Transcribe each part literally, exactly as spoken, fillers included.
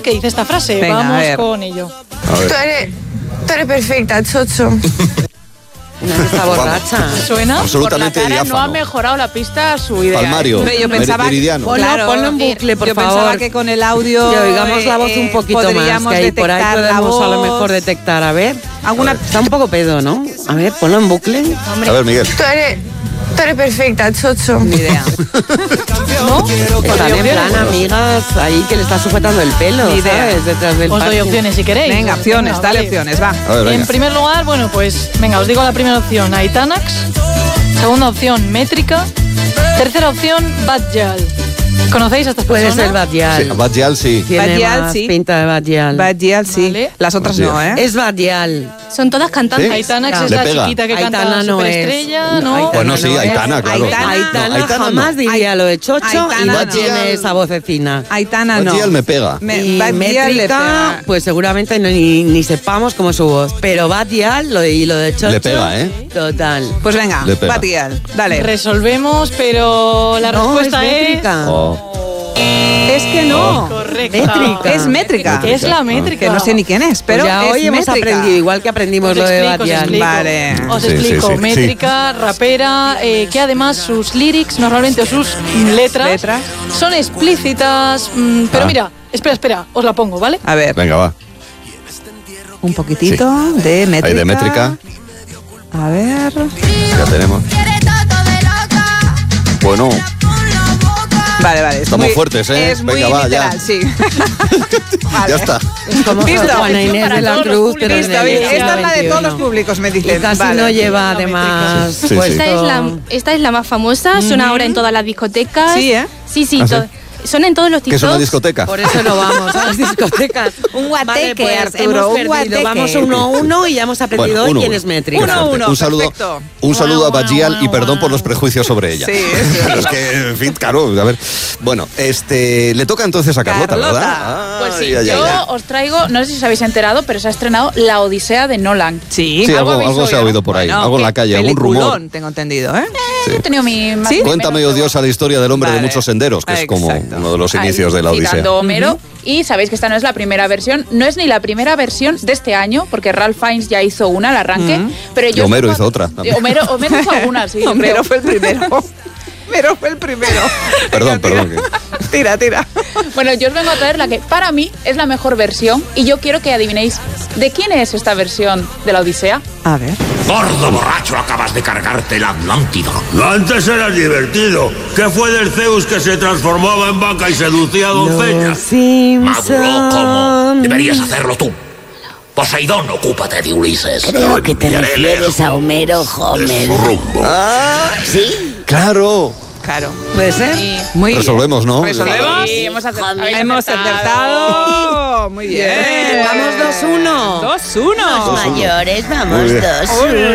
qué dice esta frase. Venga, Vamos con ello. Tú eres, tú eres perfecta, chocho. No está borracha. ¿Suena? Absolutamente Por la cara diáfano. no ha mejorado la pista su idea. Palmario, Hombre, yo pensaba- meridiano. Ponlo, Claro, ponlo en bucle, por Yo favor. pensaba que con el audio Que oigamos la voz eh, un poquito más, podríamos que ahí por ahí detectar la podemos a lo voz. mejor detectar. A ver, Alguna- está un poco pedo, ¿no? A ver, ponlo en bucle. A ver, Miguel. Tú eres, tú eres perfecta, chocho. Ni idea. ¿No? Están en plan amigas ahí que le está sujetando el pelo, Ni idea. ¿sabes? Detrás del Os doy parking. opciones si queréis. Venga, opciones, Venga, dale vale. opciones, va. A ver, venga. En primer lugar, bueno, pues venga, os digo la primera opción, Aitanax. Segunda opción, Métrica. Tercera opción, Badjal. ¿Conocéis a estas Puede personas? ser Badial. Sí, Badjal, sí. Tiene Badial, más sí. pinta de Badial. Badial, sí. Vale. Las otras Badial. no, ¿eh? Es Badial. Son todas cantantes. ¿Sí? Aitanax es Le la pega. chiquita que Aitana canta no es. Superestrella, No, ¿no? Aitana Bueno, sí, no es. Aitana, claro. Aitana- Aitana, No, Aitana jamás no. diría lo de chocho Aitana y no. Bad tiene esa vocecina. Aitana no. Badial me pega. Me- Y Badial le métrica, pega. pues seguramente no- ni, ni sepamos cómo es su voz. Pero Badial lo, y lo de chocho. Le pega, ¿eh? Total. Pues venga, Le pega. Badial, dale. Resolvemos, pero la No, respuesta es es... métrica. Oh. Es que no. Correcta. Métrica. Es métrica. Es la métrica. Que no sé ni quién es, pero Pues ya es hoy hemos métrica. aprendido, igual que aprendimos Os lo de explico, os Badial. explico. Vale. Os Sí, sí, explico. sí, sí. Métrica, rapera, eh, que además sus lyrics, normalmente o sus letras, Letras. son explícitas. mm, pero Ah. mira, espera, espera, os la pongo, ¿vale? A ver, Venga, va. un poquitito de métrica. Ahí de métrica. A ver. Ya tenemos. Bueno, Vale, vale. es Estamos muy- fuertes, ¿eh? Es muy Venga, va, ya. literal, sí. Vale. ya está. Es como Visto. Juana Inés de Para la todos los Cruz, pero públicos. en el Visto, bien. siglo Esta es la de todos los veintiuno. públicos, me Y dicen. casi Vale. no lleva La además Sí, sí. puesto- Esta es, la, esta es la más famosa, suena ahora en todas las discotecas. Sí, ¿eh? Sí, sí, ¿Ah, to- sí? suena en todos los ¿Qué es TikToks. una discoteca? Por eso no vamos a las discotecas. Un guateque, Vale, pues Arturo, hemos un perdido. guateque. Vamos uno a uno y ya hemos aprendido Bueno, uno, hoy quién uno. es métrica. Uno, Fuerte. uno, un saludo, perfecto. un saludo a Guau, Badjal guau, y perdón guau. por los prejuicios sobre ella. Sí, eso. Pero es que, en fin, claro, a ver. Bueno, este, le toca entonces a Carlota, Carlota. ¿verdad? Pues sí, Ay, ay, yo ay. os traigo, no sé si os habéis enterado, pero se ha estrenado La Odisea de Nolan. Sí. Sí, algo, habéis algo se ha oído? oído por ahí, Bueno, algo en la qué calle, algún peliculón, rumor. tengo entendido, ¿eh? Sí. He tenido mi más ¿Sí? mi Cuéntame, menos odiosa, la historia del hombre de Vale. muchos senderos, que es como Exacto. uno de los Ahí, inicios de la Odisea. citando a Homero. Y sabéis que esta no es la primera versión, no es ni la primera versión de este año, porque Ralph Fiennes ya hizo una al arranque. Mm. Pero yo Y Homero os hizo vengo- otra también. Homero, Homero hizo alguna, sí. yo Homero creo. fue el primero. Homero fue el primero. Perdón, Venga, perdón. Tira, tira. Bueno, yo os vengo a traer la que para mí es la mejor versión y yo quiero que adivinéis de quién es esta versión de la Odisea. A ver. Gordo borracho, acabas de cargarte la Atlántida. Antes era divertido. ¿Qué fue del Zeus que se transformaba en vaca y seducía a Los doncellas? Maduro, ¿cómo? Simpson. Deberías hacerlo tú. Poseidón, ocúpate de Ulises. Creo que te Enviaré refieres lejos a Homero de su Homer. rumbo. ¿Sí? Claro. Claro. ¿Puede ser? Sí. Muy bien. Resolvemos, ¿no? ¿Resolvemos? Sí, hemos acertado. habéis Hemos acertado. Muy bien. Bien, vamos dos uno. dos uno. Los mayores, vamos, Muy bien. dos,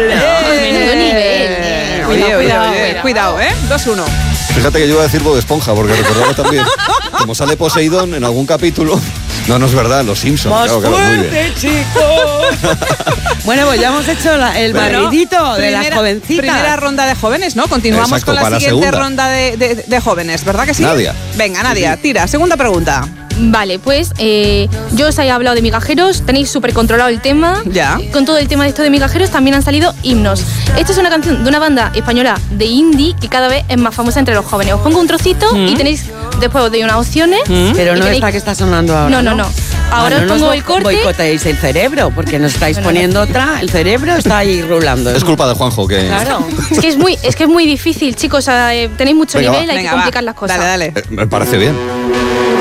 Menudo nivel. Oye, Cuidado, oye, cuidado, oye, cuidado. cuidado, ¿eh? dos uno. Fíjate que yo iba a decir Bob Esponja, porque recordaba también, como sale Poseidón en algún capítulo. No, no es verdad, los Simpsons. Más Claro, claro, muy bien. fuerte, chicos. Bueno, pues ya hemos hecho la- el Bueno, barridito de las primera- jovencitas. Primera ronda de jóvenes, ¿no? Continuamos Exacto, con la para la siguiente segunda. ronda de, de- de jóvenes, ¿verdad que sí? Nadia. Venga, Nadia, tira. Segunda pregunta. Vale, pues eh, yo os he hablado de migajeros, tenéis súper controlado el tema. Ya. Con todo el tema de esto de migajeros también han salido himnos. Esta es una canción de una banda española de indie que cada vez es más famosa entre los jóvenes. Os pongo un trocito y tenéis, después os doy unas opciones. Pero y no tenéis- esta que está sonando ahora. No, no, no. Ahora Ah, os no pongo nos el corte. boicoteéis el cerebro, porque nos estáis Bueno, poniendo otra. El cerebro está ahí rulando. Es culpa de Juanjo que... Claro. Es que es muy, es que es muy difícil, chicos. o sea, eh, tenéis mucho Venga, nivel, va. hay Venga, que va. complicar las cosas. Dale, dale. Eh, me parece bien.